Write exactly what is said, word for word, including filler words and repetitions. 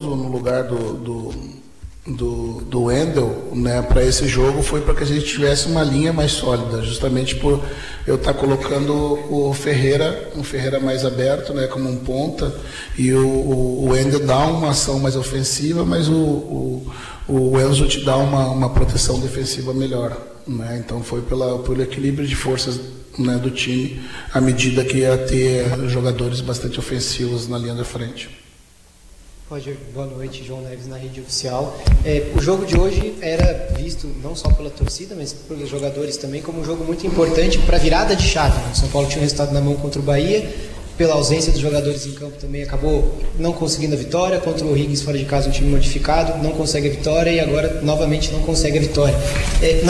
Gonzo no lugar do, do, do, do Wendel, né, para esse jogo foi para que a gente tivesse uma linha mais sólida, justamente por eu estar tá colocando o Ferreira, um Ferreira mais aberto, né, como um ponta, e o, o, o Wendel dá uma ação mais ofensiva, mas o, o, o Enzo te dá uma, uma proteção defensiva melhor. Né? Então foi pela, pelo equilíbrio de forças, né, do time, à medida que ia ter jogadores bastante ofensivos na linha da frente. Roger, boa noite, João Neves na rede oficial. É, o jogo de hoje era visto não só pela torcida, mas pelos jogadores também como um jogo muito importante para a virada de chave. Né? O São Paulo tinha um resultado na mão contra o Bahia, pela ausência dos jogadores em campo também acabou não conseguindo a vitória, contra o Higgins fora de casa, um time modificado, não consegue a vitória e agora novamente não consegue a vitória. É,